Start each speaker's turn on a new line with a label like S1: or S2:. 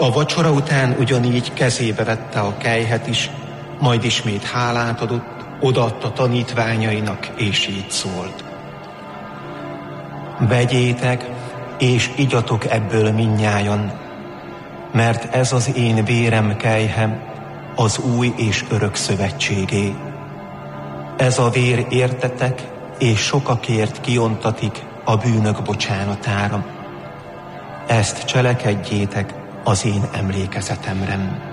S1: A vacsora után ugyanígy kezébe vette a kelyhet is, majd ismét hálát adott, odaadta tanítványainak, és így szólt: vegyétek, és igyatok ebből mindnyájan, mert ez az én vérem kelyhe, az új és örök szövetségé. Ez a vér értetek, és sokakért kiontatik a bűnök bocsánatára. Ezt cselekedjétek az én emlékezetemre.